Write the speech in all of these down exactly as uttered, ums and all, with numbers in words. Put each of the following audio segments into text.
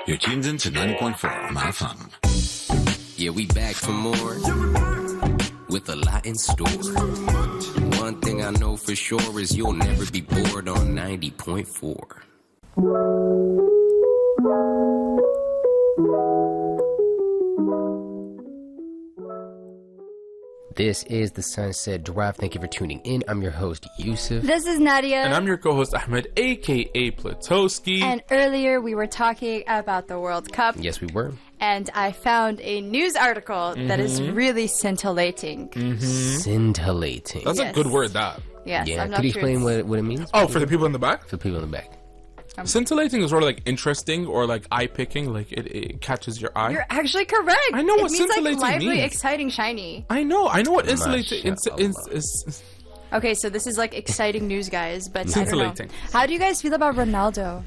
You're tuned in to ninety point four My F M. Yeah, we back for more with a lot in store. One thing I know for sure is you'll never be bored on ninety point four. This is the Sunset Drive. Thank you for tuning in. I'm your host, Yusuf. This is Nadia. And I'm your co-host, Ahmed, a k a. Platowski. And earlier we were talking about the World Cup. Yes, we were. And I found a news article mm-hmm. that is really scintillating. Mm-hmm. Scintillating. That's yes. a good word, that. Yes, yeah. I'm not Could you sure explain what it, what it means? Oh, for the people in the back? For the people in the back. Um, Scintillating is sort of like interesting or like eye-picking, like it, it catches your eye. You're actually correct. I know it what means scintillating like lively, means. exciting, shiny. I know, I know what insulating is, is, is. Okay, so this is like exciting news, guys, but Scintillating. I don't know. How do you guys feel about Ronaldo?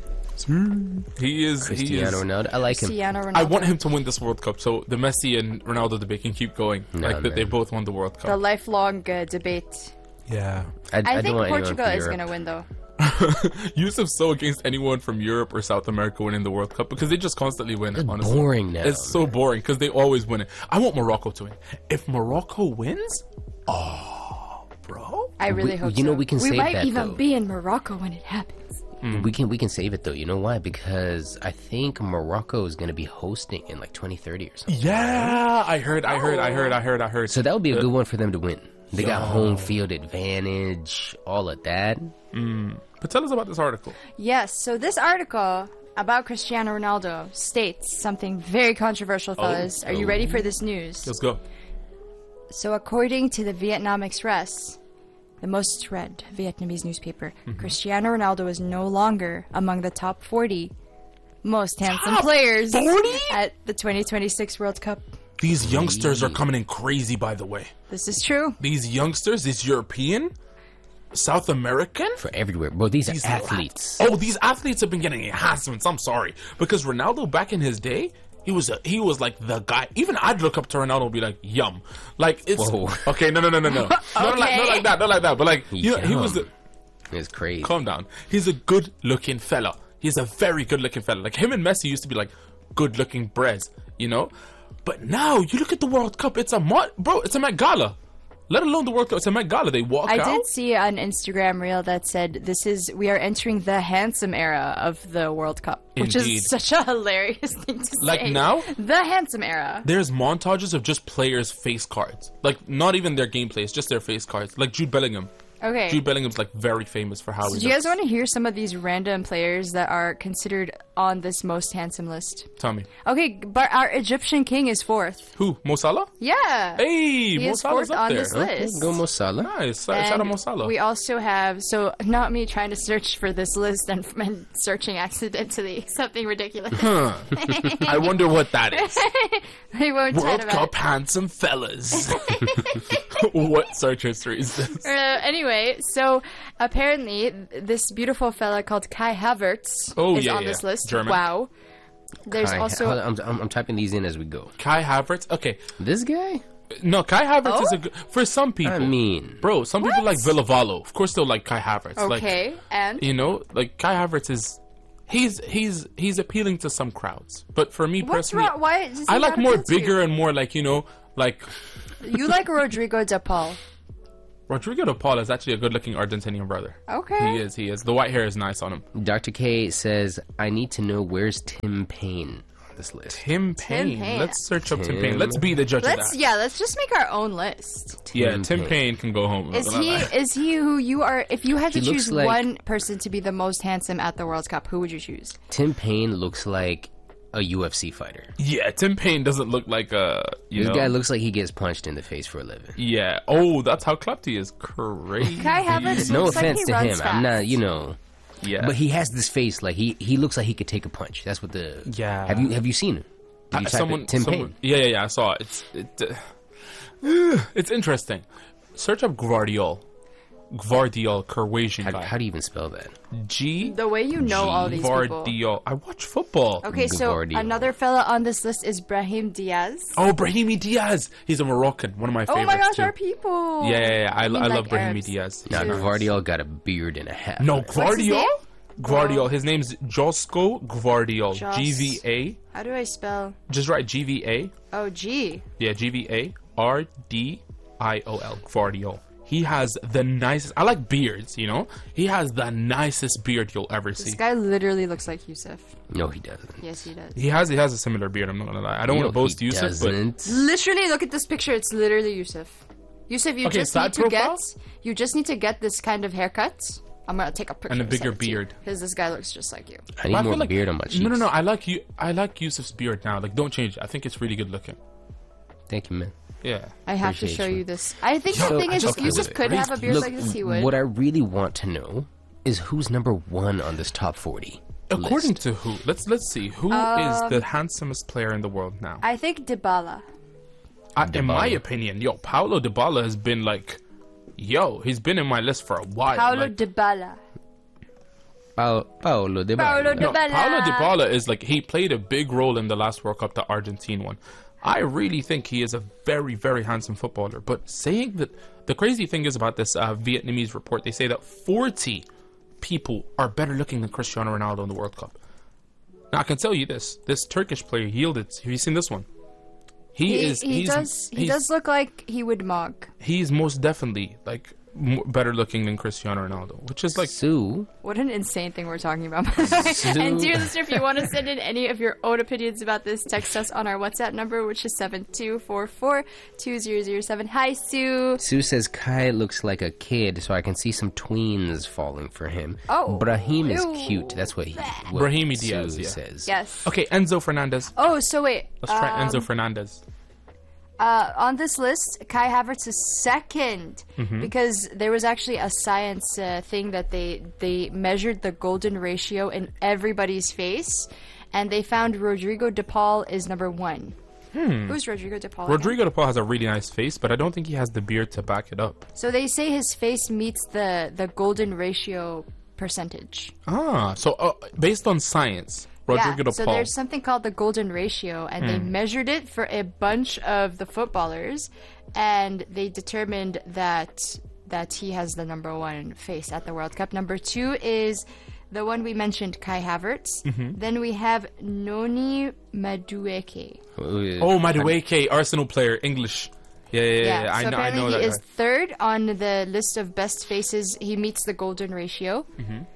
He is Cristiano he is, Ronaldo. I like him. Cristiano Ronaldo. I want him to win this World Cup, so the Messi and Ronaldo debate can keep going. No, like that, they both won the World Cup. The lifelong uh, debate. Yeah. I, I, I think don't want Portugal is going to win, though. Yusuf's so against anyone from Europe or South America winning the World Cup because they just constantly win. It's honestly. boring now. It's so boring because they always win it. I want Morocco to win. If Morocco wins, oh, bro. I really we, hope you so. know we can we save might that, even though. be in Morocco when it happens. Mm. We can we can save it though. You know why? Because I think Morocco is going to be hosting in like twenty thirty or something. Yeah, I heard, I heard, I heard, I heard, I heard. So that would be a Uh, good one for them to win. They got Yo. home field advantage, all of that. Mm. But tell us about this article. Yes, so this article about Cristiano Ronaldo states something very controversial, fellas. Are you ready for this news? Let's go. So according to the Vietnam Express, the most read Vietnamese newspaper, Mm-hmm. Cristiano Ronaldo is no longer among the top forty most handsome Top players forty? at the twenty twenty-six World Cup. These youngsters are coming in crazy, by the way. This is true. These youngsters, these European, South American, For everywhere. Bro, these, these are athletes. Oh, these athletes have been getting enhancements. I'm sorry, because Ronaldo back in his day, he was a, he was like the guy. Even I'd look up to Ronaldo and be like, "Yum!" Like it's Whoa. okay. No, no, no, no, no. Not like not like that. Not like that. But like you know, he was. The, It's crazy. calm down. He's a good-looking fella. He's a very good-looking fella. Like him and Messi used to be like good-looking bres, you know. But now you look at the World Cup. It's a mo- bro. It's a Met Gala. Let alone the World Cup. It's a Met Gala. They walk I out. did see an Instagram reel that said this is we are entering the handsome era of the World Cup, which Indeed. is such a hilarious thing to Like say. now? The handsome era. There's montages of just players' face cards. Like not even their gameplay. It's just their face cards. Like Jude Bellingham. Okay. Jude Bellingham's like very famous for how So he do you guys looks. want to hear some of these random players that are considered on this most handsome list? Tell me. Okay, but our Egyptian king is fourth. Who? Mo Salah? Yeah. Hey, He Mo is Salah's fourth up on there. this list. Go Mo Salah. Nice. Shout And out Mo Salah. we also have, so not me trying to search for this list and, and searching accidentally something ridiculous. I wonder what that is. I won't chat World about Cup handsome fellas. What search history is this? it. Uh, anyway, so apparently this beautiful fella called Kai Havertz Oh, is yeah, on yeah. this list. German. Wow. There's Kai- also... hold on, I'm, I'm, I'm typing these in as we go. Kai Havertz. Okay, This guy? no, Kai Havertz Oh? is a good for some people. I mean, bro, some people like Villavalo. Of course, they'll like Kai Havertz. Okay, Like, and... you know, like Kai Havertz is. He's he's he's appealing to some crowds, but for me What's personally, wrong? Why does he I like not more appeal to you? bigger and more like you know, like You like Rodrigo de Paul. Rodrigo de Paul is actually a good-looking Argentinian brother. Okay. He is. He is. The white hair is nice on him. Doctor K says, I need to know where's Tim Payne on this list. Tim Payne. Payne. Let's search up Tim Tim- Payne. Let's be the judge Let's of that. yeah, let's just make our own list. Yeah, Tim Tim Payne. Payne can go home. I'm Is not gonna he lie. is he who you are? If you had to He looks choose like- one person to be the most handsome at the World Cup, who would you choose? Tim Payne looks like a U F C fighter. Yeah, Tim Payne doesn't look like a. You This know, guy looks like he gets punched in the face for a living. Yeah. Oh, that's how clapped he is. Crazy. Kai Havertz No looks like offense he to runs him. fast. I'm not, you know. Yeah. But he has this face like he he looks like he could take a punch. That's what the Yeah. Have you have you seen him? Did you Uh, type someone, it? Tim someone, Payne. Yeah, yeah, yeah. I saw it. It's it, uh, it's interesting. Search up Gvardiol. Gvardiol, Croatian How, guy. how do you even spell that? G. The way you know all these people. Gvardiol. I watch football. Okay, so Gvardiol. another fella on this list is Brahim Diaz. Oh, Brahimi Diaz. He's a Moroccan. One of my Oh favorites. my gosh, too. our people. Yeah, yeah, yeah. I, mean, I like love Brahimi Arabs. Diaz. Now Cheers. Gvardiol got a beard and a half. No, What's his Gvardiol? name? Gvardiol. His name's Josko Gvardiol. Jos- G V A. How do I spell? Just write G V A. Oh, G. Yeah, G V A R D I O L. Gvardiol. He has the nicest. I like beards, you know? He has the nicest beard you'll ever This see. guy literally looks like Yusuf. No, he doesn't. Yes, he does. He has he has a similar beard, I'm not gonna lie. I don't No, want to boast he Yusuf, but doesn't. Literally, look at this picture. It's literally Yusuf. Yusuf, you Okay, just side need to profile? get. You just need to get this kind of haircut. I'm gonna take a picture And a bigger beard. beard. Because this guy looks just like you. I need I more feel like- beard on my cheeks. No, no, no. I like you. I like Yusuf's beard now. Like, don't change it. I think it's really good looking. Thank you, man. Yeah. I have to Appreciate show you. you this. I think Yo, the thing I is, just- if Yusuf okay, could wait, have a beard Look, like this, he would. what I really want to know is who's number one on this top forty. According list. to who? Let's let's see. Who is the handsomest player in the world now? I think Dybala. I, in my Dybala. opinion, yo, Paulo Dybala has been like, yo, he's been in my list for a while. Paulo like, Dybala. Pa- Paolo Dybala. Paulo no, Dybala. Paulo Dybala is like he played a big role in the last World Cup, the Argentine one. I really think he is a very, very handsome footballer. But saying that, the crazy thing is about this uh, Vietnamese report, they say that forty people are better looking than Cristiano Ronaldo in the World Cup. Now I can tell you this: this Turkish player yielded. Have you seen this one? He, He, is. he he's, does. He he's, does look like he would mug. He's most definitely like m- better looking than Cristiano Ronaldo, which is like Sue. What an insane thing we're talking about. And dear listener, if you want to send in any of your own opinions about this, text us on our WhatsApp number, which is seven two four four two zero zero seven. Hi, Sue. Sue says Kai looks like a kid, so I can see some tweens falling for him. Oh. Brahim is Ew. cute. That's what he. What Brahimi Sue Diaz, yeah. says. Yes. okay. Enzo Fernandez. Oh, so wait. Let's try um, Enzo Fernandez. Uh, on this list, Kai Havertz is second Mm-hmm. because there was actually a science uh, thing that they they measured the golden ratio in everybody's face, and they found Rodrigo De Paul is number one. Who's Rodrigo De Paul? again? Rodrigo De Paul has a really nice face, but I don't think he has the beard to back it up. So they say his face meets the the golden ratio percentage. Ah, so uh, based on science, Rodrigo yeah, De so Paul. there's something called the golden ratio, and they measured it for a bunch of the footballers, and they determined that that he has the number one face at the World Cup. Number two is the one we mentioned, Kai Havertz. Then we have Noni Madueke. Oh, Madueke, Arsenal player, English. Yeah, yeah, yeah. yeah. I so know, I apparently know he that is guy. third on the list of best faces. He meets the golden ratio.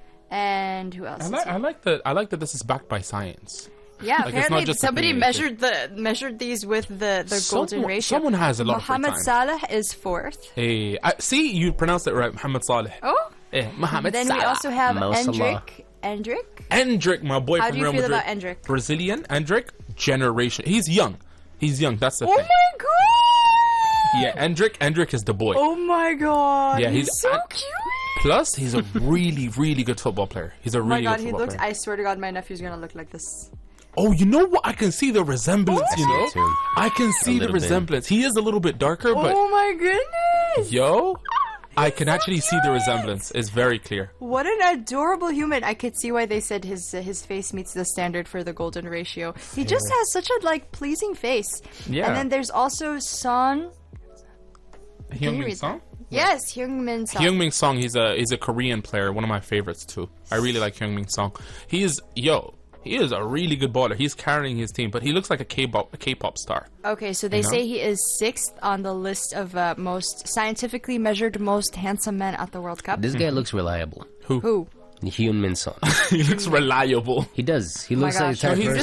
And who else? I is like, here? I like that. I like that this is backed by science. Yeah, Like, it's not apparently just a somebody thing, measured the measured these with the, the golden Someone- ratio. someone has a lot of free Mohamed time. Salah is fourth. Hey, I, see, you pronounced it right, Mohamed Saleh. Oh, Eh, Mohamed then Salah. we also have Mo Salah. Endrick. Endrick. Endrick, my boy How from do you Real feel Madrid. about Endrick? Brazilian Endrick, generation. He's young. He's young. That's the Oh thing. my god! Yeah, Endrick. Endrick is the boy. Oh my god! Yeah, he's, he's- so I- cute. Plus, he's a really, really good football player. He's a Oh my really god, good he football looks. player. I swear to God, my nephew's gonna look like this. Oh, you know what? I can see the resemblance. You know, see too. I can see the little bit. resemblance. He is a little bit darker, but Oh my goodness! yo, I can so actually see the cute. resemblance. It's very clear. What an adorable human! I could see why they said his uh, his face meets the standard for the golden ratio. He just has such a like pleasing face. Yeah. And then there's also Son. Can you Hyungmin read Song. that? Yes, Hyungmin Son. Hyungmin Song. He's a he's a Korean player. One of my favorites too. I really like Hyungmin Song. He is yo. He is a really good baller. He's carrying his team, but he looks like a K-pop a K-pop star. Okay, so they You know? say he is sixth on the list of uh, most scientifically measured most handsome men at the World Cup. This guy looks reliable. Who? Hyun Min Song. He looks reliable. He does. He my looks like gosh. the type No, of he's person